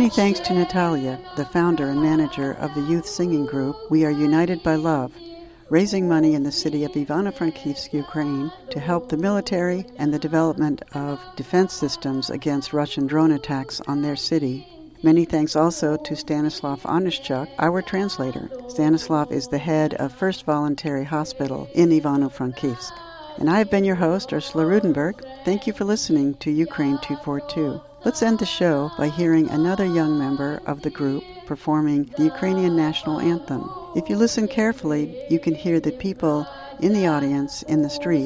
Many thanks to Natalia, the founder and manager of the youth singing group We Are United by Love, raising money in the city of Ivano-Frankivsk, Ukraine, to help the military and the development of defense systems against Russian drone attacks on their city. Many thanks also to Stanislav Onishchuk, our translator. Stanislav is the head of First Voluntary Hospital in Ivano-Frankivsk. And I have been your host, Ursula Rudenberg. Thank you for listening to Ukraine 242. Let's end the show by hearing another young member of the group performing the Ukrainian national anthem. If you listen carefully, you can hear the people in the audience in the street